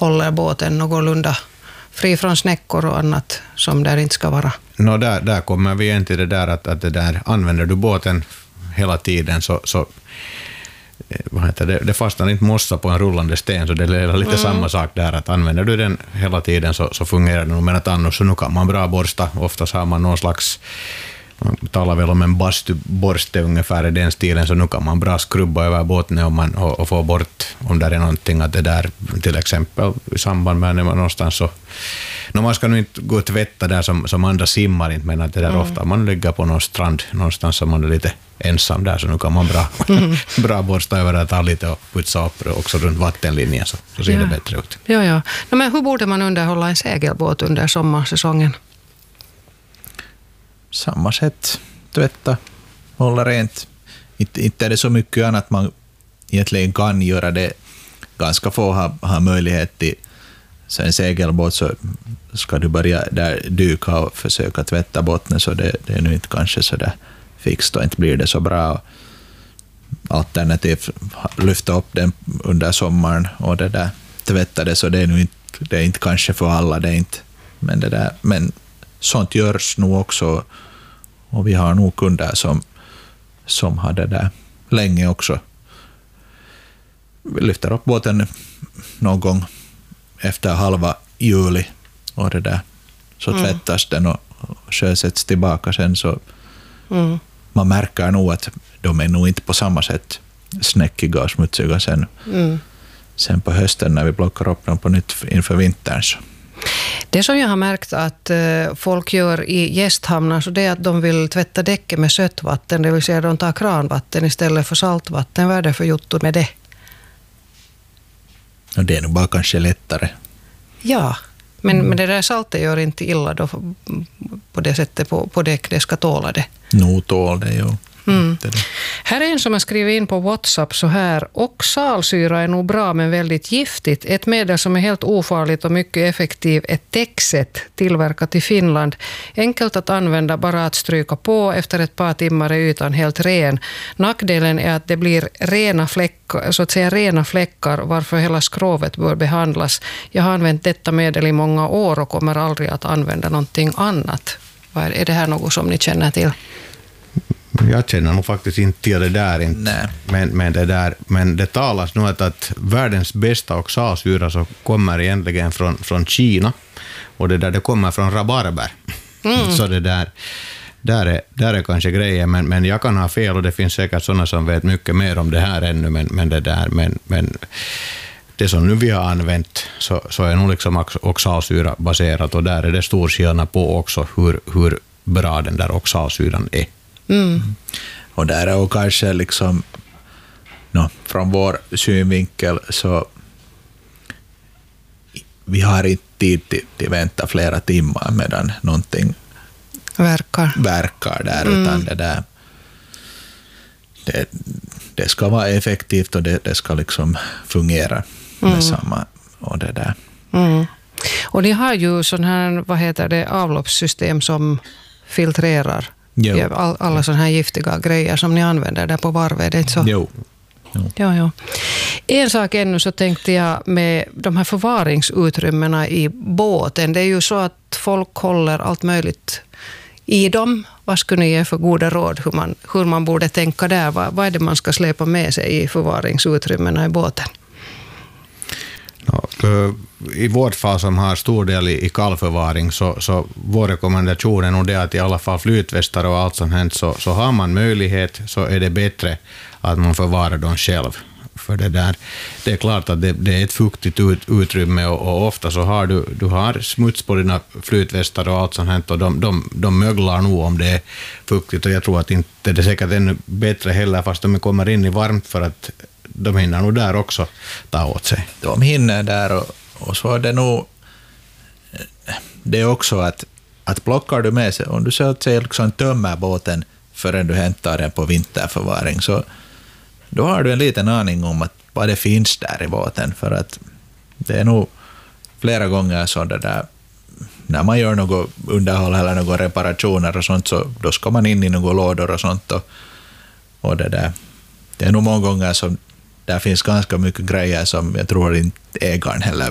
håller båten någorlunda fri från snäckor och annat som där inte ska vara. Där kommer vi igen till det där att det där, använder du båten hela tiden så vad heter det fastnar inte mossa på en rullande sten, så det är lite samma sak där, att använder du den hela tiden så fungerar det nog, men att annars så nu kan man bra borsta, oftast har man någon slags, man talar väl om en bastuborste ungefär i den stilen, så nu kan man bra skrubba över båten och få bort om det är någonting, att det där till exempel i samband med när man någonstans så, man ska nu inte gå och tvätta där som andra simmar inte, men att det där ofta man ligger på någon strand någonstans som man är lite ensam där, så nu kan man bra borsta över det, ta lite och putsa upp också runt vattenlinjen, så ser det bättre ut. Ja. Men hur borde man underhålla en segelbåt under sommarsäsongen? Samma sätt, tvätta, hålla rent. Inte är det så mycket annat man egentligen kan göra. Det ganska få har möjlighet till en segelbåt, så ska du börja där dyka och försöka tvätta botten, så det är nu inte kanske så där fixt och inte blir det så bra. Alternativt lyfta upp den under sommaren och det där tvätta det, så det är inte kanske för alla, det är inte, men sånt görs nog också, och vi har nog kunder som har det där länge också. Vi lyfter upp båten någon gång efter halva juli och det där, så tvättas den och sjösätts tillbaka sen, så man märker nog att de är nog inte på samma sätt snäckiga och smutsiga sen på hösten när vi plockar upp dem på nytt inför vintern. Så. Det som jag har märkt att folk gör i gästhamnar, så det är att de vill tvätta däcket med sötvatten, det vill säga de tar kranvatten istället för saltvatten. Vad är det för jotto med det? Och det är nog bara kanske lättare. Ja, men det där saltet gör inte illa då på det sättet på däck, det ska tåla det. Nog tål det, jo. Här är en som har skrivit in på WhatsApp så här: oxalsyra är nog bra men väldigt giftigt. Ett medel som är helt ofarligt och mycket effektiv är Texet, tillverkat i Finland. Enkelt att använda, bara att stryka på. Efter ett par timmar är ytan helt ren. Nackdelen är att det blir rena fläckar, varför hela skrovet bör behandlas. Jag har använt detta medel i många år och kommer aldrig att använda någonting annat. Är det här något som ni känner till? Jag känner nog faktiskt inte till det där. Inte. Men det talas nog att världens bästa oxalsyra så kommer egentligen från Kina. Och det kommer från rabarber. Så det där är kanske grejer. Men jag kan ha fel, och det finns säkert sådana som vet mycket mer om det här ännu. Men det som nu vi har använt så är nog liksom oxalsyra baserat. Och där är det stor skillnad på också hur bra den där oxalsyran är. Och där är också kanske liksom från vår synvinkel, så vi har inte tid till vänta flera timmar medan någonting verkar där, utan det ska vara effektivt och det ska liksom fungera med samma och det där. Och ni har ju sån här, avloppssystem som filtrerar alla sådana här giftiga grejer som ni använder där på varvet, det är inte så? Jo. Ja. En sak ännu så tänkte jag med de här förvaringsutrymmena i båten. Det är ju så att folk håller allt möjligt i dem. Vad skulle ni ge för goda råd hur man borde tänka där? Vad är det man ska släpa med sig i förvaringsutrymmena i båten? I vårt fall som har stor del i kallförvaring, så vår rekommendation är nog det att i alla fall flytvästar och allt som hänt, så har man möjlighet så är det bättre att man förvarar dem själv. För det är klart att det är ett fuktigt utrymme, och ofta så har du har smuts på dina flytvästar och allt som hänt, och de möglar nog om det är fuktigt, och jag tror att inte det är säkert ännu bättre heller fast de kommer in i varmt, för att de hinner nog där också ta åt sig. De hinner där, och så är det nog det är också att plockar du med sig, om du så att säga liksom tömmer båten förrän du hämtar den på vinterförvaring, så då har du en liten aning om vad det finns där i båten, för att det är nog flera gånger så det där, när man gör något underhåll eller några reparationer och sånt, så då ska man in i några lådor och sånt, och det är nog många gånger som där finns ganska mycket grejer som jag tror inte ägaren heller